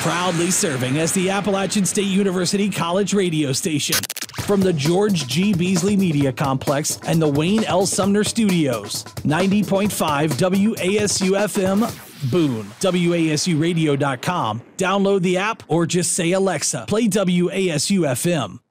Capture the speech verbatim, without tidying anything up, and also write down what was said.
Proudly serving as the Appalachian State University College radio station. From the George G. Beasley Media Complex and the Wayne L. Sumner Studios, ninety point five W A S U F M, Boone. W A S U radio dot com. Download the app or just say, Alexa, play W A S U F M.